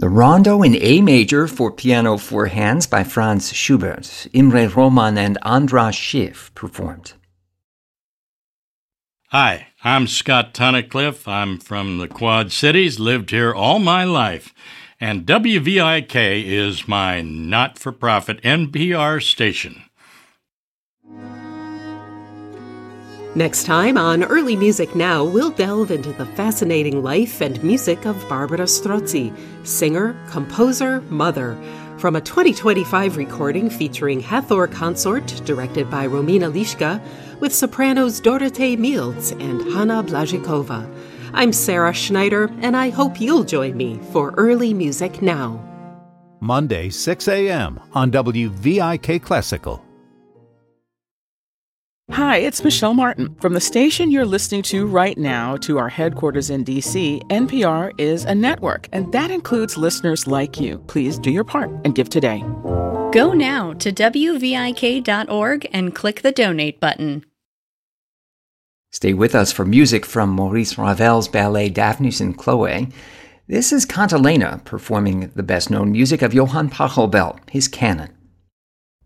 The Rondo in A major for piano four hands by Franz Schubert. Imre Roman and Andras Schiff performed. Hi, I'm Scott Tunnicliffe. I'm from the Quad Cities, lived here all my life. And WVIK is my not-for-profit NPR station. Next time on Early Music Now, we'll delve into the fascinating life and music of Barbara Strozzi, singer, composer, mother, from a 2025 recording featuring Hathor Consort, directed by Romina Lischka, with sopranos Dorothee Mills and Hanna Blazikova. I'm Sarah Schneider, and I hope you'll join me for Early Music Now. Monday, 6 a.m. on WVIK Classical. Hi, it's Michelle Martin. From the station you're listening to right now to our headquarters in D.C., NPR is a network, and that includes listeners like you. Please do your part and give today. Go now to WVIK.org and click the donate button. Stay with us for music from Maurice Ravel's ballet Daphnis and Chloe. This is Cantilena performing the best-known music of Johann Pachelbel, his canon.